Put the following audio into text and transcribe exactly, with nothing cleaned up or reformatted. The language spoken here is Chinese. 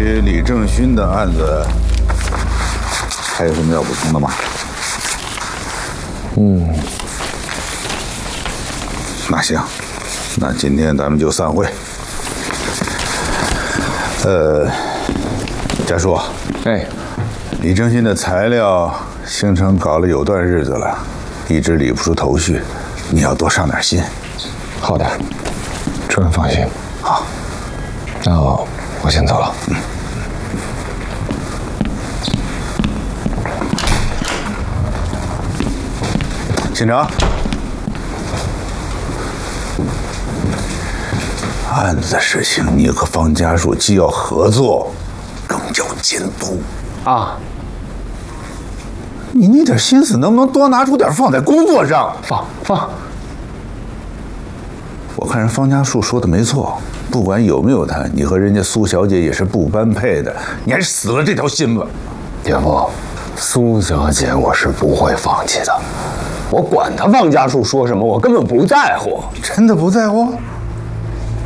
于李正勋的案子，还有什么要补充的吗？ 嗯， 那行，那今天咱们就散会。呃，家叔， 哎， 李正勋的材料，星城搞了有段日子了，一直理不出头绪，你要多上点心。 好的，主任放心。 好， 那我我先走了。嗯。 县长，案子的事情，你和方家树既要合作，更要监督啊。 你那点心思能不能多拿出点放在工作上？ 放放。 我看人方家树说的没错，不管有没有他，你和人家苏小姐也是不般配的，你还是死了这条心吧。 姐夫，苏小姐我是不会放弃的，我管他方家树说什么，我根本不在乎。 真的不在乎？